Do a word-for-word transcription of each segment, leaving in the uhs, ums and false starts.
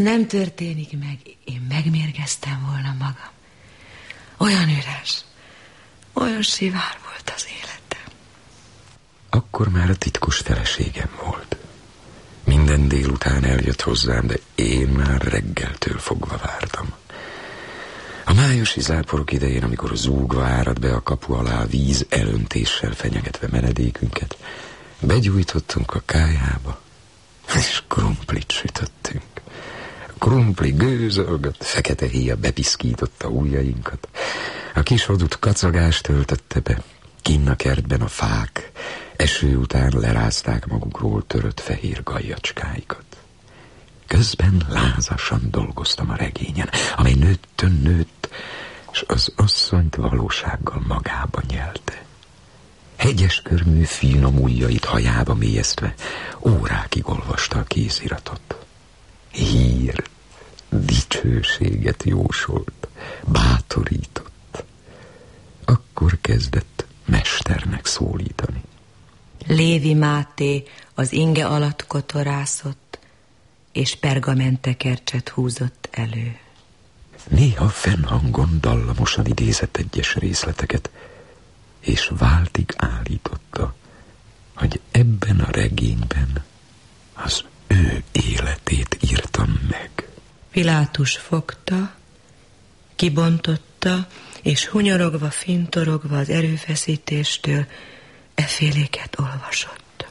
Nem történik meg, én megmérgeztem volna magam. Olyan üres, olyan sivár volt az életem. Akkor már a titkos feleségem volt. Minden délután eljött hozzám, de én már reggeltől fogva vártam. A májusi záporok idején, amikor zúgva árad be a kapu alá, víz elöntéssel fenyegetve menedékünket, begyújtottunk a kályhába, és krumplit sütöttünk. Krumpli gőzölgött, fekete héja bepiszkította ujjainkat. A kis odut kacagás töltötte be, kinn a kertben a fák eső után lerázták magukról törött fehér gajjacskáikat. Közben lázasan dolgoztam a regényen, amely nőttön nőtt, és az asszonyt valósággal magába nyelte. Hegyes körmű finom ujjait hajába mélyeztve órákig olvasta a kéziratot. Hírt, dicsőséget jósolt, bátorított. Akkor kezdett mesternek szólítani. Lévi Máté az inge alatt kotorászott, és pergamentekercset húzott elő. Néha fennhangon dallamosan idézett egyes részleteket, és váltig állította, hogy ebben a regényben az ő életét írtam meg. Pilátus fogta, kibontotta, és hunyorogva, fintorogva az erőfeszítéstől efféléket olvasott.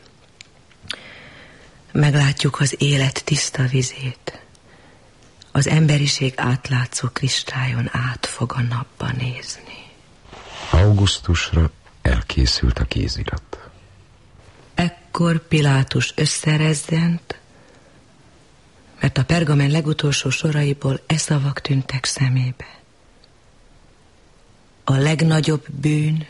Meglátjuk az élet tiszta vizét. Az emberiség átlátszó kristályon át fog a napba nézni. Augusztusra elkészült a kézirat. Ekkor Pilátus összerezzent, mert a pergamen legutolsó soraiból e szavak tűntek szemébe. A legnagyobb bűn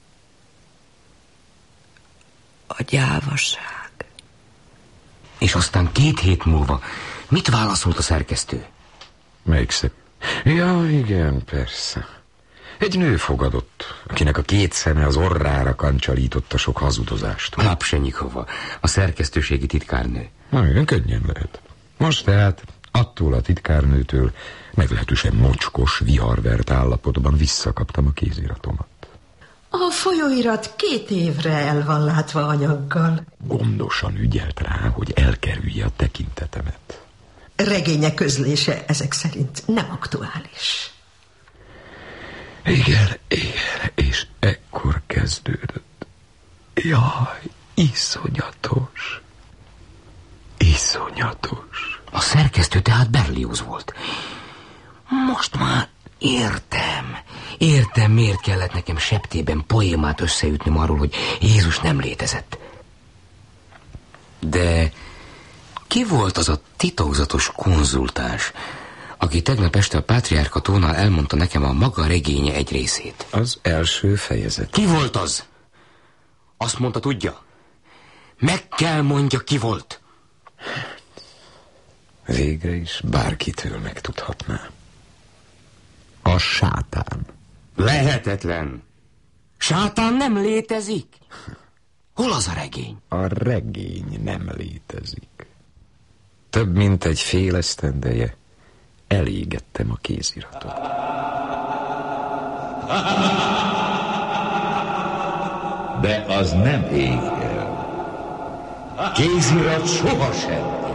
a gyávaság. És aztán két hét múlva mit válaszolt a szerkesztő? Melyik szép? Ja, igen, persze. Egy nő fogadott, akinek a két szeme az orrára kancsalította sok hazudozástól. Lapsenyikova, a szerkesztőségi titkárnő. Na, igen, könnyen lehet. Most tehát attól a titkárnőtől meglehetősen mocskos, viharvert állapotban visszakaptam a kéziratomat. A folyóirat két évre el van látva anyaggal. Gondosan ügyelt rá, hogy elkerülje a tekintetemet. Regénye közlése ezek szerint nem aktuális. Igen, igen, és ekkor kezdődött. Jaj, iszonyatos. Iszonyatos. A szerkesztő tehát Berlioz volt. Most már értem. Értem, miért kellett nekem septében poémát összeütnöm arról, hogy Jézus nem létezett. De ki volt az a titokzatos konzultáns, aki tegnap este a Pátriárka tónál elmondta nekem a maga regénye egy részét? Az első fejezet. Ki volt az? Azt mondta, tudja? Meg kell mondja, ki volt. Végre is bárkitől megtudhatná. A sátán. Lehetetlen. Sátán nem létezik. Hol az a regény? A regény nem létezik. Több mint egy fél esztendeje elégettem a kéziratot. De az nem ég el. Kézirat sohasem